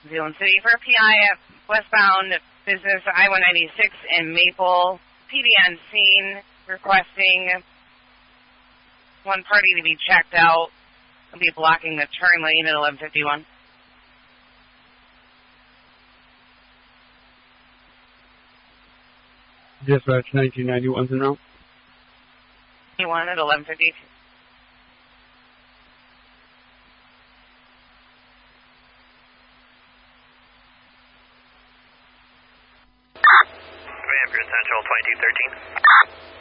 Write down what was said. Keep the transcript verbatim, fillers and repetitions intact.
Zealand City for a P I westbound business I one ninety-six in Maple. P D on scene requesting one party to be checked out. Will be blocking the turn lane at eleven fifty-one. Dispatch nineteen ninety-one's en route. ninety-one at eleven fifty-two. Vampire Central twenty-two thirteen.